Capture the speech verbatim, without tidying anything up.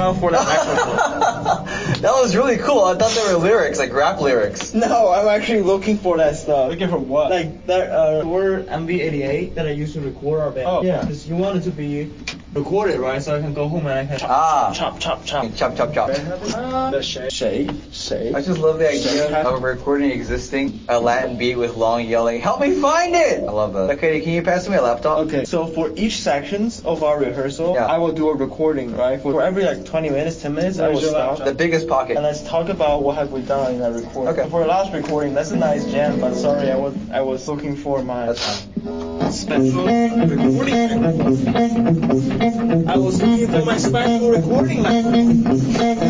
around for that microphone. That was really cool. I thought they were lyrics, like rap lyrics. No, I'm actually looking for that stuff. Looking for what? Like that uh, word M V eighty-eight that I used to record our band. Oh. Yeah. Because you want it to be recorded, right? So I can go home and I can chop, Ah. chop, chop, chop, Chop, chop, chop. The shade. Shade. Shade. I just love the idea of a recording existing, a Latin beat with long yelling, help me find it! I love that. Okay, can you pass me a laptop? Okay, so for each sections of our rehearsal, Yeah. I will do a recording, right? For, for every like twenty minutes, ten minutes, I will Where's your stop. laptop? The biggest pocket. And let's talk about what have we done in that recording. Okay. So for the last recording, that's a nice jam, but sorry, I was I was looking for my That's fine. special recording. I was looking for my special recording.